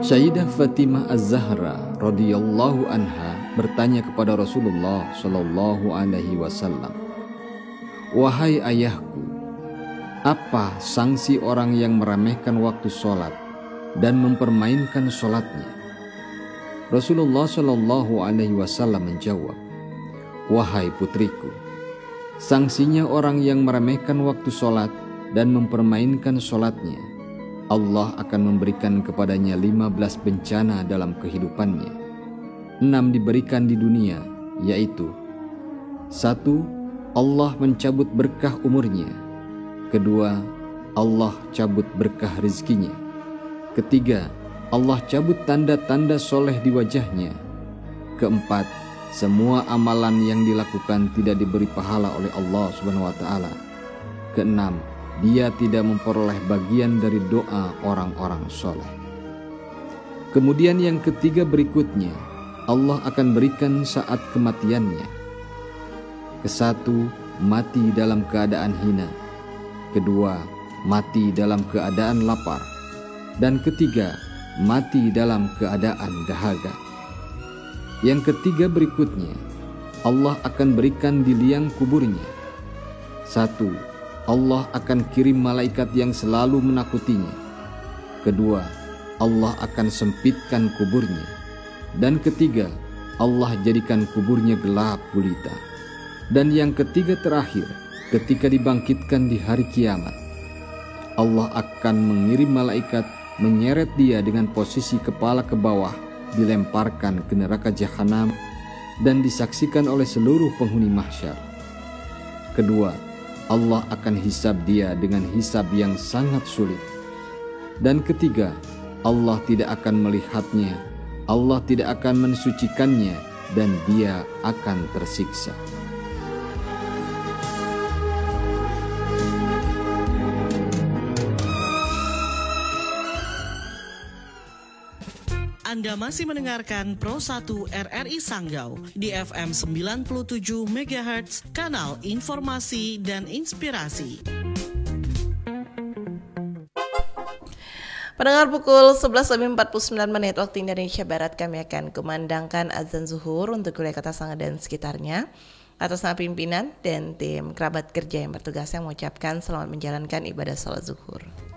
Sayyidah Fatimah Az-Zahra radhiyallahu anha bertanya kepada Rasulullah sallallahu alaihi wasallam, "Wahai ayahku, apa sanksi orang yang meremehkan waktu sholat dan mempermainkan sholatnya?" Rasulullah sallallahu alaihi wasallam menjawab, "Wahai putriku, sanksinya orang yang meremehkan waktu sholat dan mempermainkan sholatnya, Allah akan memberikan kepadanya 15 bencana dalam kehidupannya. 6 diberikan di dunia, yaitu 1. Allah mencabut berkah umurnya. 2. Allah cabut berkah rizkinya. 3. Allah cabut tanda-tanda soleh di wajahnya. 4. Semua amalan yang dilakukan tidak diberi pahala oleh Allah SWT. 6. Dia tidak memperoleh bagian dari doa orang-orang soleh. Kemudian yang ketiga berikutnya, Allah akan berikan saat kematiannya. 1. Mati dalam keadaan hina. 2. Mati dalam keadaan lapar. Dan 3. Mati dalam keadaan dahaga. Yang ketiga berikutnya, Allah akan berikan di liang kuburnya. 1. Allah akan kirim malaikat yang selalu menakutinya. 2. Allah akan sempitkan kuburnya. Dan 3. Allah jadikan kuburnya gelap gulita. Dan yang ketiga terakhir, ketika dibangkitkan di hari kiamat, Allah akan mengirim malaikat menyeret dia dengan posisi kepala ke bawah, dilemparkan ke neraka jahanam dan disaksikan oleh seluruh penghuni mahsyar. 2. Allah akan hisab dia dengan hisab yang sangat sulit. Dan 3. Allah tidak akan melihatnya, Allah tidak akan mensucikannya, dan dia akan tersiksa. Anda masih mendengarkan Pro 1 RRI Sanggau di FM 97 MHz, kanal informasi dan inspirasi. Pendengar, pukul 11.49 waktu Indonesia Barat, kami akan kumandangkan azan zuhur untuk wilayah Kota Sangga dan sekitarnya. Atas nama pimpinan dan tim kerabat kerja yang bertugas, yang mengucapkan selamat menjalankan ibadah salat zuhur.